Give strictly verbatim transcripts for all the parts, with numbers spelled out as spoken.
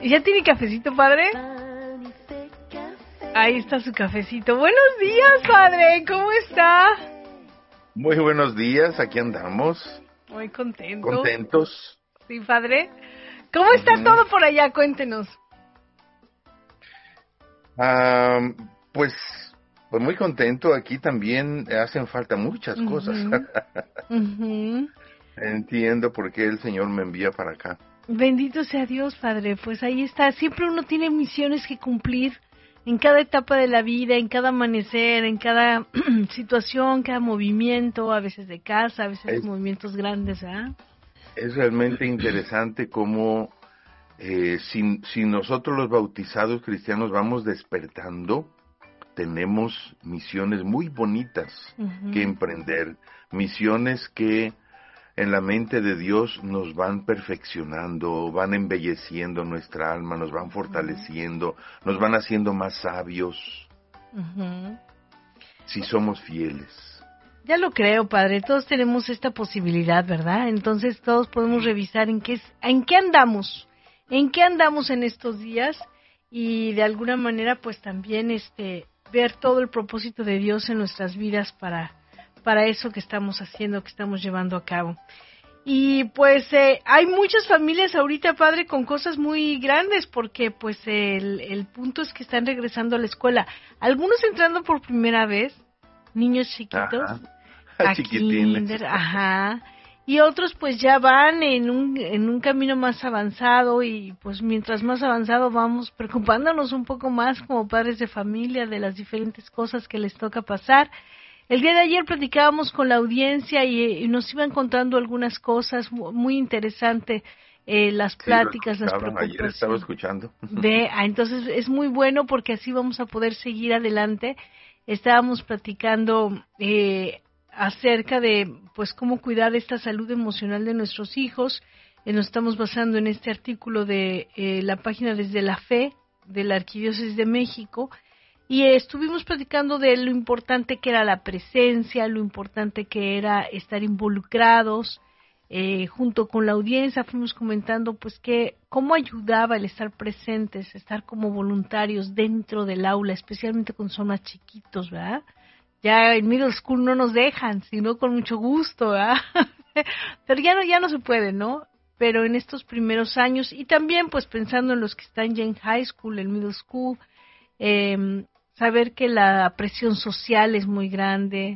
¿Ya tiene cafecito, padre? Ahí está su cafecito. Buenos días, padre. ¿Cómo está? Muy buenos días. Aquí andamos. Muy contento. Contentos. Sí, padre. ¿Cómo está uh-huh. todo por allá? Cuéntenos. Uh, pues, pues muy contento. Aquí también hacen falta muchas uh-huh. cosas. uh-huh. Entiendo por qué el Señor me envía para acá. Bendito sea Dios, padre. Pues ahí está. Siempre uno tiene misiones que cumplir en cada etapa de la vida, en cada amanecer, en cada situación, cada movimiento, a veces de casa, a veces es, movimientos grandes, ¿ah? ¿eh? Es realmente interesante cómo eh, si, si nosotros los bautizados cristianos vamos despertando, tenemos misiones muy bonitas uh-huh. que emprender, misiones que en la mente de Dios nos van perfeccionando, van embelleciendo nuestra alma, nos van fortaleciendo, uh-huh. nos van haciendo más sabios, uh-huh. si somos fieles. Ya lo creo, padre, todos tenemos esta posibilidad, ¿verdad? Entonces todos podemos revisar en qué, en qué andamos, en qué andamos en estos días y de alguna manera pues también este ver todo el propósito de Dios en nuestras vidas para... para eso que estamos haciendo, que estamos llevando a cabo. Y pues eh, hay muchas familias ahorita, padre, con cosas muy grandes, porque pues el, el punto es que están regresando a la escuela. Algunos entrando por primera vez, niños chiquitos, ajá. a kinder, ajá, y otros pues ya van en un, en un camino más avanzado y pues mientras más avanzado vamos preocupándonos un poco más como padres de familia de las diferentes cosas que les toca pasar. El día de ayer platicábamos con la audiencia y, y nos iban contando algunas cosas muy interesantes, eh, las pláticas, sí, las preocupaciones. Ayer estaba escuchando. De, ah, entonces es muy bueno porque así vamos a poder seguir adelante. Estábamos platicando eh, acerca de pues cómo cuidar esta salud emocional de nuestros hijos. Eh, nos estamos basando en este artículo de eh, la página Desde la Fe de la Arquidiócesis de México. Y estuvimos platicando de lo importante que era la presencia, lo importante que era estar involucrados, eh, junto con la audiencia fuimos comentando pues que cómo ayudaba el estar presentes, estar como voluntarios dentro del aula, especialmente cuando son más chiquitos, ¿verdad? Ya en middle school no nos dejan, sino con mucho gusto, ¿verdad? Pero ya no, ya no se puede, ¿no? Pero en estos primeros años, y también pues pensando en los que están ya en high school, en middle school, eh, saber que la presión social es muy grande,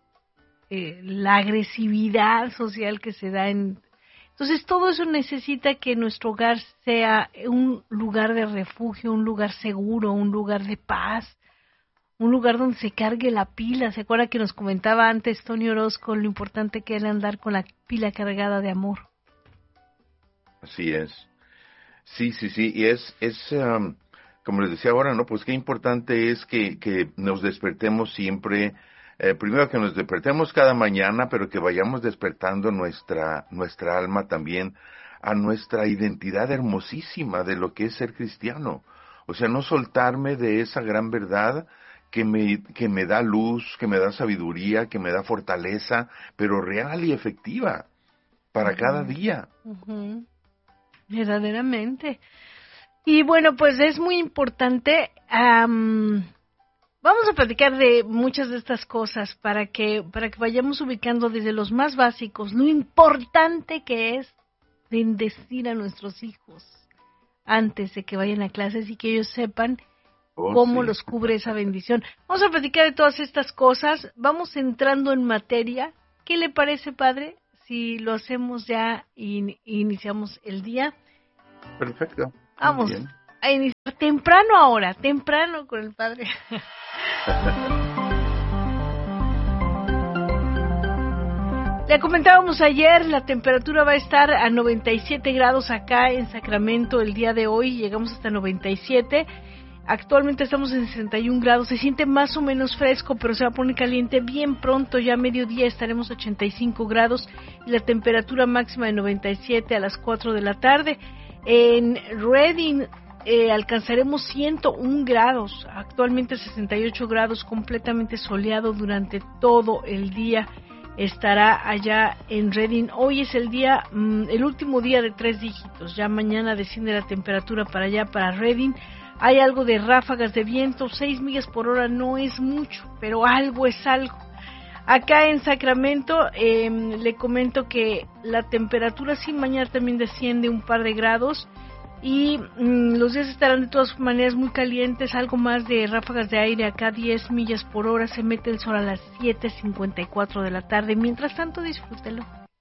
eh, la agresividad social que se da en... Entonces todo eso necesita que nuestro hogar sea un lugar de refugio, un lugar seguro, un lugar de paz, un lugar donde se cargue la pila. ¿Se acuerda que nos comentaba antes Tony Orozco lo importante que era andar con la pila cargada de amor? Así es. Sí, sí, sí, y es... es um... como les decía ahora, ¿no? Pues qué importante es que, que nos despertemos siempre, eh, primero que nos despertemos cada mañana, pero que vayamos despertando nuestra, nuestra alma también a nuestra identidad hermosísima de lo que es ser cristiano. O sea, no soltarme de esa gran verdad que me, que me da luz, que me da sabiduría, que me da fortaleza, pero real y efectiva para uh-huh. cada día. Uh-huh. Verdaderamente. Y bueno, pues es muy importante, um, vamos a platicar de muchas de estas cosas para que, para que vayamos ubicando desde los más básicos, lo importante que es bendecir a nuestros hijos antes de que vayan a clases y que ellos sepan oh, cómo sí. los cubre esa bendición. Vamos a platicar de todas estas cosas, vamos entrando en materia. ¿Qué le parece, padre, si lo hacemos ya y iniciamos el día? Perfecto. Vamos a iniciar temprano ahora, temprano con el padre. Le comentábamos ayer, la temperatura va a estar a noventa y siete grados acá en Sacramento el día de hoy, llegamos hasta noventa y siete. Actualmente estamos en sesenta y un grados, se siente más o menos fresco, pero se va a poner caliente bien pronto, ya a mediodía estaremos a ochenta y cinco grados y la temperatura máxima de noventa y siete a las cuatro de la tarde. En Redding eh, alcanzaremos ciento un grados, actualmente sesenta y ocho grados, completamente soleado durante todo el día. estará allá en Redding. Hoy es el día, el último día de tres dígitos, ya mañana desciende la temperatura para allá, para Redding. Hay algo de ráfagas de viento, seis millas por hora no es mucho, pero algo es algo. Acá en Sacramento eh, le comento que la temperatura sí mañana también desciende un par de grados y mmm, los días estarán de todas maneras muy calientes, algo más de ráfagas de aire acá, diez millas por hora, se mete el sol a las siete cincuenta y cuatro de la tarde. Mientras tanto, disfrútelo.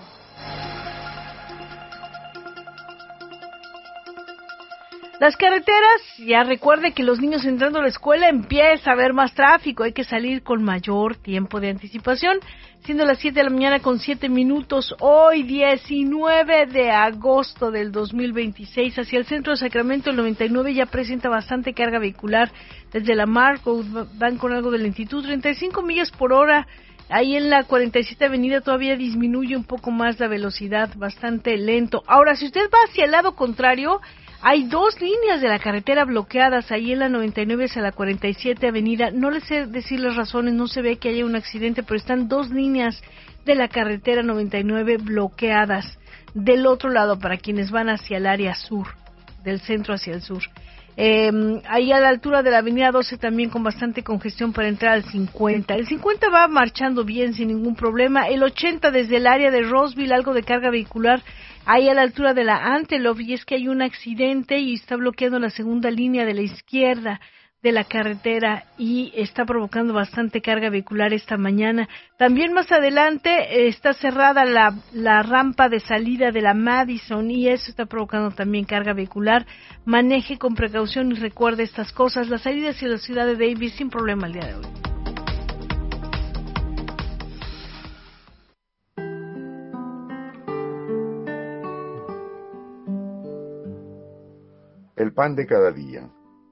Las carreteras, ya recuerde que los niños entrando a la escuela empieza a haber más tráfico, hay que salir con mayor tiempo de anticipación, siendo las siete de la mañana con siete minutos, hoy diecinueve de agosto del dos mil veintiséis, hacia el centro de Sacramento el noventa y nueve ya presenta bastante carga vehicular, desde la Mark Road van con algo de lentitud, treinta y cinco millas por hora, ahí en la cuarenta y siete avenida todavía disminuye un poco más la velocidad, bastante lento. Ahora, si usted va hacia el lado contrario, hay dos líneas de la carretera bloqueadas ahí en la noventa y nueve hacia la cuarenta y siete avenida. No les sé decir las razones, no se ve que haya un accidente, pero están dos líneas de la carretera noventa y nueve bloqueadas del otro lado para quienes van hacia el área sur, del centro hacia el sur. Eh, ahí a la altura de la avenida doce también con bastante congestión para entrar al cincuenta. El cincuenta va marchando bien sin ningún problema. El ochenta desde el área de Roseville, algo de carga vehicular ahí a la altura de la Antelope, y es que hay un accidente y está bloqueando la segunda línea de la izquierda de la carretera y está provocando bastante carga vehicular esta mañana. También más adelante eh, está cerrada la, la rampa de salida de la Madison y eso está provocando también carga vehicular. Maneje con precaución y recuerde estas cosas. La salida hacia la ciudad de Davis sin problema el día de hoy. El pan de cada día.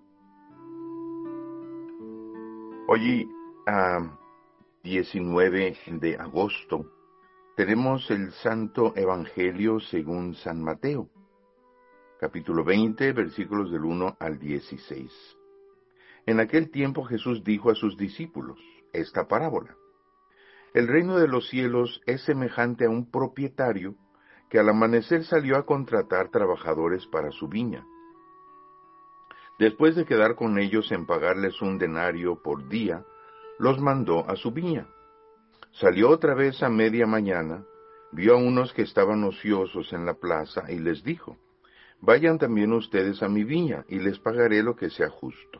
Hoy, uh, diecinueve de agosto, tenemos el Santo Evangelio según San Mateo, capítulo veinte, versículos del uno al dieciséis. En aquel tiempo Jesús dijo a sus discípulos esta parábola. El reino de los cielos es semejante a un propietario que al amanecer salió a contratar trabajadores para su viña. Después de quedar con ellos en pagarles un denario por día, los mandó a su viña. Salió otra vez a media mañana, vio a unos que estaban ociosos en la plaza y les dijo, vayan también ustedes a mi viña y les pagaré lo que sea justo.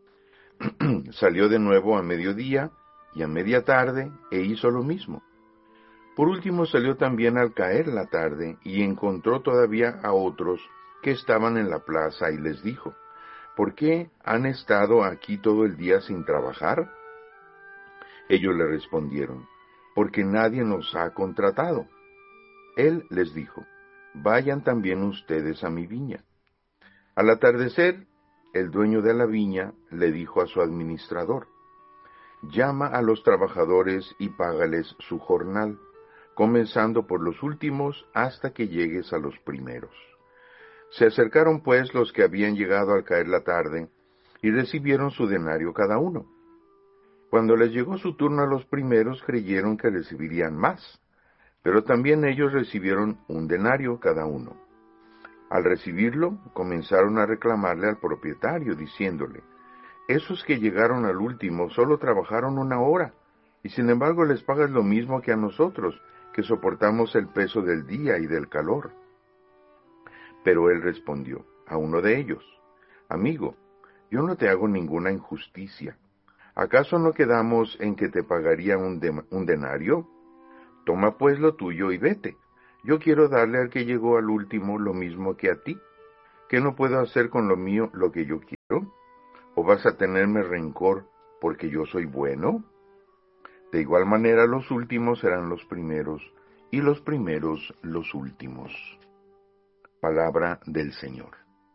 Salió de nuevo a mediodía y a media tarde e hizo lo mismo. Por último salió también al caer la tarde y encontró todavía a otros que estaban en la plaza y les dijo, ¿por qué han estado aquí todo el día sin trabajar? Ellos le respondieron, porque nadie nos ha contratado. Él les dijo, vayan también ustedes a mi viña. Al atardecer, el dueño de la viña le dijo a su administrador, llama a los trabajadores y págales su jornal, comenzando por los últimos hasta que llegues a los primeros. Se acercaron pues los que habían llegado al caer la tarde, y recibieron su denario cada uno. Cuando les llegó su turno a los primeros, creyeron que recibirían más, pero también ellos recibieron un denario cada uno. Al recibirlo, comenzaron a reclamarle al propietario, diciéndole, esos que llegaron al último solo trabajaron una hora, y sin embargo les pagas lo mismo que a nosotros, que soportamos el peso del día y del calor. Pero él respondió a uno de ellos, amigo, yo no te hago ninguna injusticia. ¿Acaso no quedamos en que te pagaría un, de, un denario? Toma pues lo tuyo y vete. Yo quiero darle al que llegó al último lo mismo que a ti. ¿Qué no puedo hacer con lo mío lo que yo quiero? ¿O vas a tenerme rencor porque yo soy bueno? De igual manera los últimos serán los primeros, y los primeros los últimos. Palabra del Señor.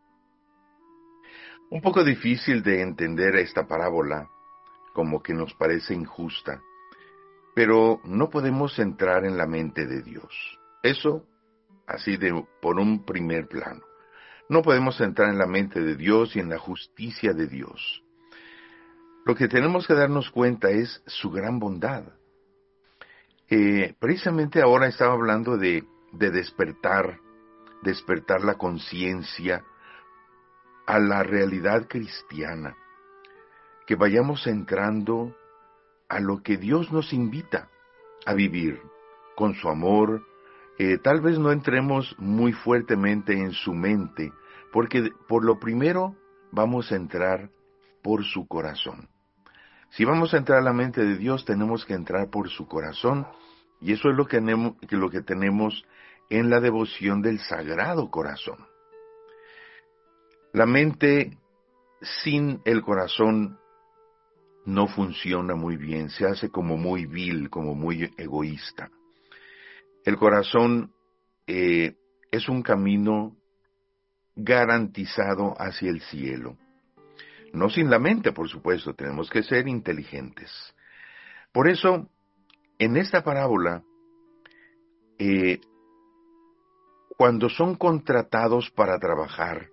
Un poco difícil de entender esta parábola, como que nos parece injusta, pero no podemos entrar en la mente de Dios. Eso, así de por un primer plano. No podemos entrar en la mente de Dios y en la justicia de Dios. Lo que tenemos que darnos cuenta es su gran bondad. Eh, precisamente ahora estaba hablando de, de despertar, despertar la conciencia a la realidad cristiana, que vayamos entrando a lo que Dios nos invita a vivir, con su amor. Eh, tal vez no entremos muy fuertemente en su mente, porque por lo primero vamos a entrar por su corazón. Si vamos a entrar a la mente de Dios, tenemos que entrar por su corazón, y eso es lo que tenemos, lo que tenemos en la devoción del Sagrado Corazón. La mente sin el corazón no funciona muy bien, se hace como muy vil, como muy egoísta. El corazón eh, es un camino garantizado hacia el cielo. No sin la mente, por supuesto, tenemos que ser inteligentes. Por eso, en esta parábola, eh, cuando son contratados para trabajar,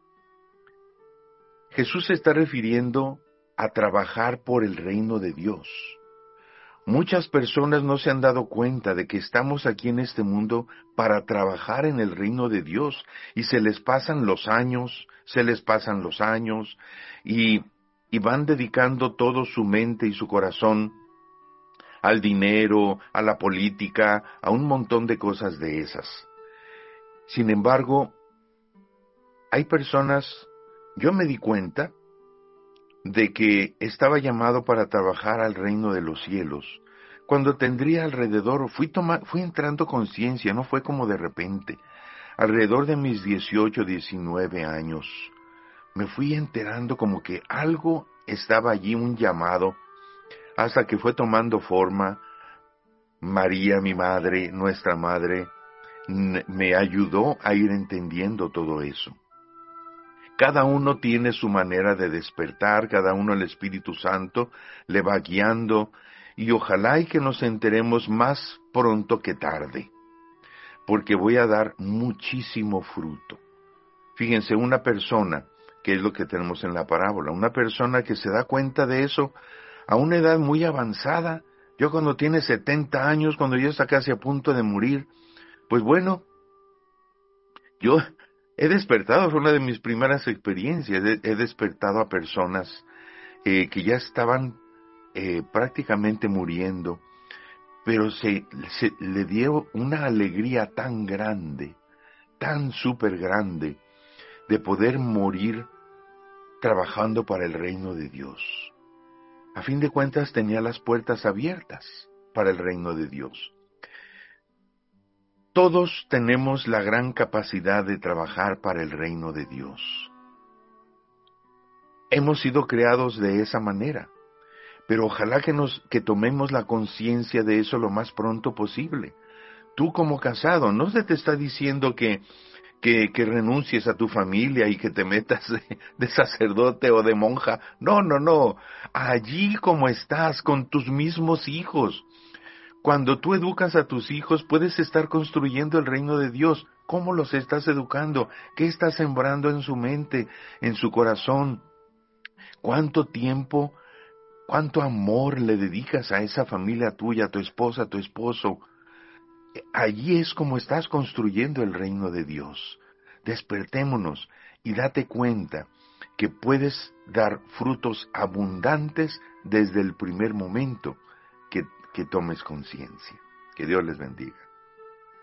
Jesús se está refiriendo a trabajar por el reino de Dios. Muchas personas no se han dado cuenta de que estamos aquí en este mundo para trabajar en el reino de Dios, y se les pasan los años, se les pasan los años, y, y van dedicando todo su mente y su corazón al dinero, a la política, a un montón de cosas de esas. Sin embargo, hay personas, yo me di cuenta de que estaba llamado para trabajar al reino de los cielos, cuando tendría alrededor, fui, toma, fui entrando conciencia, no fue como de repente, alrededor de mis dieciocho, diecinueve años, me fui enterando como que algo estaba allí, un llamado, hasta que fue tomando forma. María, mi madre, nuestra madre, me ayudó a ir entendiendo todo eso. Cada uno tiene su manera de despertar, cada uno el Espíritu Santo le va guiando, y ojalá y que nos enteremos más pronto que tarde, porque voy a dar muchísimo fruto. Fíjense, una persona, que es lo que tenemos en la parábola, una persona que se da cuenta de eso a una edad muy avanzada. Yo cuando tiene setenta años, cuando ya está casi a punto de morir, pues bueno, yo he despertado, fue una de mis primeras experiencias, he, he despertado a personas eh, que ya estaban eh, prácticamente muriendo, pero se, se le dio una alegría tan grande, tan súper grande, de poder morir trabajando para el reino de Dios. A fin de cuentas tenía las puertas abiertas para el reino de Dios. Todos tenemos la gran capacidad de trabajar para el reino de Dios. Hemos sido creados de esa manera, pero ojalá que nos que tomemos la conciencia de eso lo más pronto posible. Tú como casado, no se te está diciendo que, que, que renuncies a tu familia y que te metas de, de sacerdote o de monja. No, no, no. Allí como estás, con tus mismos hijos. Cuando tú educas a tus hijos, puedes estar construyendo el reino de Dios. ¿Cómo los estás educando? ¿Qué estás sembrando en su mente, en su corazón? ¿Cuánto tiempo, cuánto amor le dedicas a esa familia tuya, a tu esposa, a tu esposo? Allí es como estás construyendo el reino de Dios. Despertémonos y date cuenta que puedes dar frutos abundantes desde el primer momento que que tomes conciencia. Que Dios les bendiga.